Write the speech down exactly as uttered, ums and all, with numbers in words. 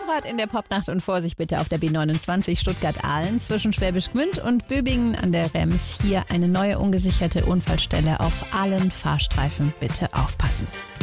Vorrat in der Popnacht und Vorsicht bitte auf der B neunundzwanzig Stuttgart-Ahlen zwischen Schwäbisch Gmünd und Böbingen an der Rems. Hier eine neue ungesicherte Unfallstelle auf allen Fahrstreifen. Bitte aufpassen.